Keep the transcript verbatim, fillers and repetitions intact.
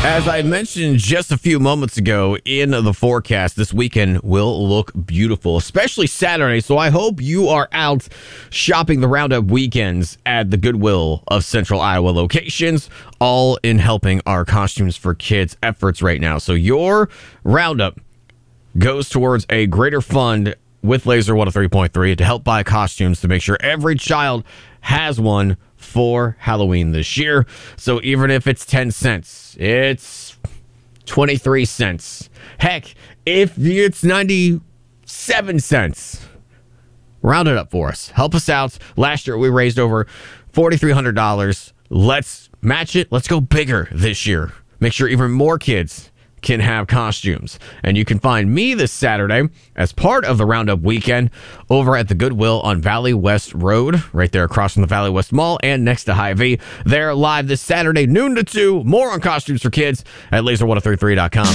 As I mentioned just a few moments ago in the forecast, this weekend will look beautiful, especially Saturday. So I hope you are out shopping the Roundup weekends at the Goodwill of Central Iowa locations, all in helping our Costumes for Kids efforts right now. So your Roundup goes towards a greater fund with Laser one oh three point three to help buy costumes to make sure every child has one for Halloween this year. So even if it's ten cents, it's twenty-three cents. Heck, if it's ninety-seven cents, round it up for us. Help us out. Last year we raised over four thousand three hundred dollars. Let's match it. Let's go bigger this year. Make sure even more kids can have costumes. And you can find me this Saturday as part of the Roundup weekend over at the Goodwill on Valley West Road, right there across from the Valley West Mall and next to Hy-Vee. They're live this Saturday, noon to two. More on Costumes for Kids at laser one oh three three dot com.